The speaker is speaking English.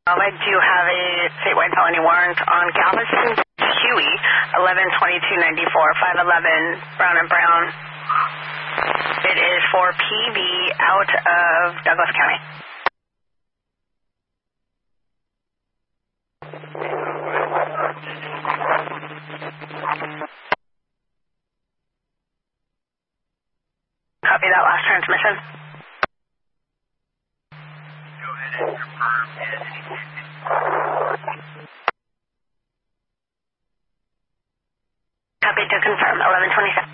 I do have a statewide felony warrant on Galveston Huey, 112294, 511 Brown and Brown. It is for PV out of Douglas County. Copy that last transmission. Go ahead and confirm Copy to confirm, 1127.